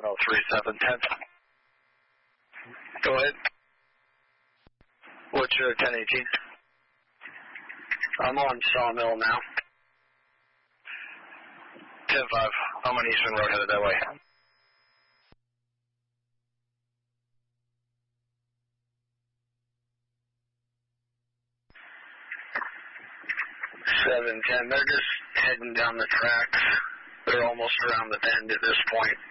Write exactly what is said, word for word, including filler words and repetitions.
seven oh three, seven ten. Go ahead. What's your ten eighteen? I'm on Sawmill now. ten five. I'm on Eastern Road, headed that way. seven ten. They're just heading down the tracks. They're almost around the bend at this point.